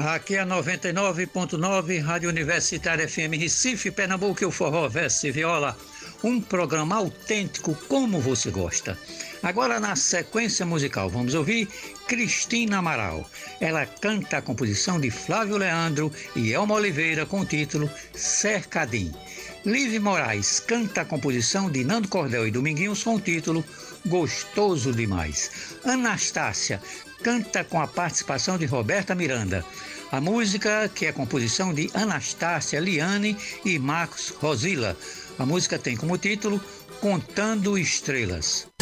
Aqui é a 99.9, Rádio Universitária FM Recife, Pernambuco, o Forró Verso e Viola. Um programa autêntico como você gosta. Agora, na sequência musical, vamos ouvir Cristina Amaral. Ela canta a composição de Flávio Leandro e Elma Oliveira com o título Cercadim. Live Moraes canta a composição de Nando Cordel e Dominguinhos com o título Gostoso Demais. Anastácia canta com a participação de Roberta Miranda. A música, que é a composição de Anastácia, Liane e Marcos Rosila. A música tem como título Contando Estrelas.